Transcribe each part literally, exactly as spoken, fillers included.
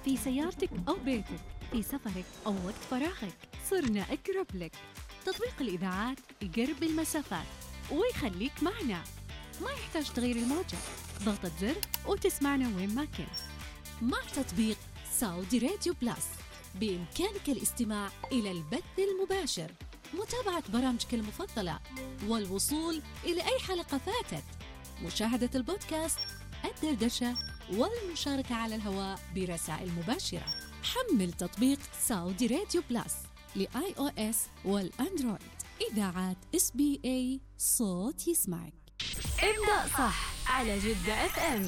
في سيارتك أو بيتك، في سفرك أو وقت فراغك، صرنا أقرب لك. تطبيق الإذاعات يقرب المسافات ويخليك معنا، ما يحتاج تغير الموجة، ضغطة زر وتسمعنا وين ما كنت. مع تطبيق سعودي راديو بلاس بإمكانك الاستماع إلى البث المباشر، متابعة برامجك المفضلة، والوصول إلى أي حلقة فاتت، مشاهدة البودكاست، الدردشة، والمشاركة على الهواء برسائل مباشرة. حمل تطبيق سعودي راديو بلاس لآي أو إس والأندرويد. إذاعات إس بي إيه، صوت يسمعك. ابدأ صح على جدة اف ام.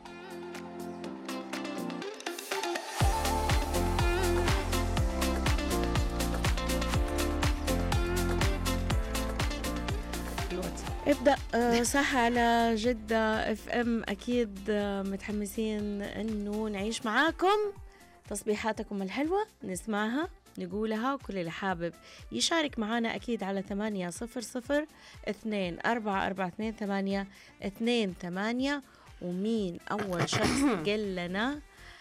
ابدأ آه، صح على جدة اف ام. اكيد آه، متحمسين انه نعيش معاكم تصبيحاتكم الحلوة، نسمعها نقولها، وكل اللي حابب يشارك معنا أكيد على ثمانية صفر صفر اثنين أربعة أربعة اثنين ثمانية اثنين ثمانية. ومين أول شخص قال لنا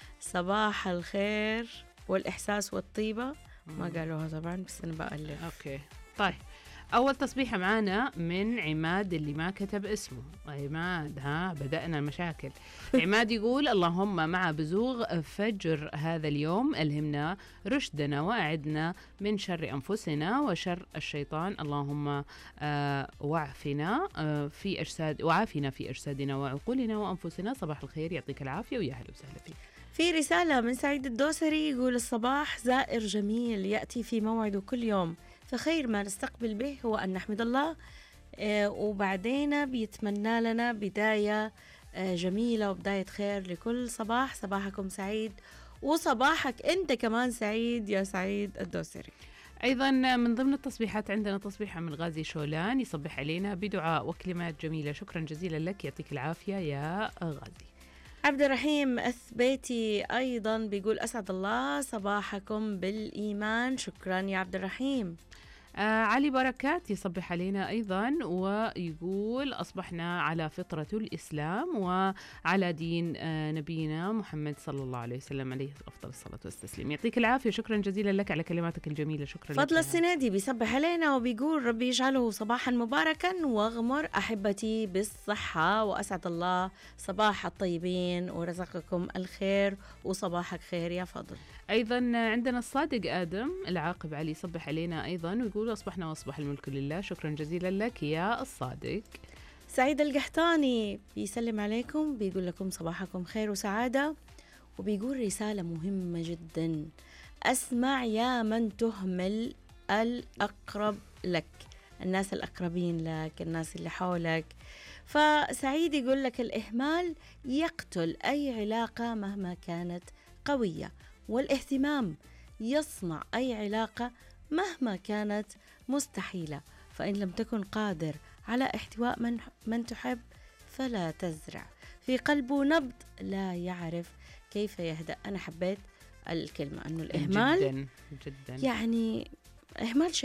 صباح الخير والإحساس والطيبة؟ ما قالوها طبعا، بس أنا بألف. أوكي طيب، أول تصبيحة معانا من عماد اللي ما كتب اسمه. عماد، ها بدأنا المشاكل. عماد يقول: اللهم مع بزوغ فجر هذا اليوم ألهمنا رشدنا وأعدنا من شر أنفسنا وشر الشيطان. اللهم آه وعفنا آه في أجساد وعافنا في أجسادنا وعقولنا وأنفسنا. صباح الخير، يعطيك العافية ويا أهلا وسهلا فيك. في رسالة من سعيد الدوسري يقول: الصباح زائر جميل يأتي في موعده كل يوم، فخير ما نستقبل به هو أن نحمد الله. آه وبعدين بيتمنى لنا بداية آه جميلة وبداية خير لكل صباح. صباحكم سعيد، وصباحك أنت كمان سعيد يا سعيد الدوسري. أيضا من ضمن التصبيحات عندنا تصبيحة من غازي شولان يصبح علينا بدعاء وكلمات جميلة. شكرا جزيلا لك، يعطيك العافية يا غازي. عبد الرحيم أثبيتي أيضا بيقول: أسعد الله صباحكم بالإيمان. شكرا يا عبد الرحيم. آه علي بركات يصبح علينا أيضا ويقول: أصبحنا على فطرة الإسلام وعلى دين آه نبينا محمد صلى الله عليه وسلم، عليه أفضل الصلاة والتسليم. يعطيك العافية، شكرا جزيلا لك على كلماتك الجميلة. شكرا. فضل السنادي بيصبح علينا وبيقول: ربي يجعله صباحا مباركا واغمر أحبتي بالصحة، وأسعد الله صباح الطيبين ورزقكم الخير وصباحك خير يا فضل. أيضا عندنا الصادق آدم العاقب علي يصبح علينا أيضا ويقول: أصبحنا وأصبح الملك لله. شكرا جزيلا لك يا الصادق. سعيد القحطاني بيسلم عليكم، بيقول لكم صباحكم خير وسعادة، وبيقول رسالة مهمة جدا: أسمع يا من تهمل الأقرب لك، الناس الأقربين لك، الناس اللي حولك. فسعيد يقول لك: الإهمال يقتل أي علاقة مهما كانت قوية، والاهتمام يصنع أي علاقة مهما كانت مستحيلة، فإن لم تكن قادر على احتواء من, من تحب فلا تزرع في قلبه نبض لا يعرف كيف يهدأ. أنا حبيت الكلمة أنه الإهمال جدا جدا، يعني إهمال شيء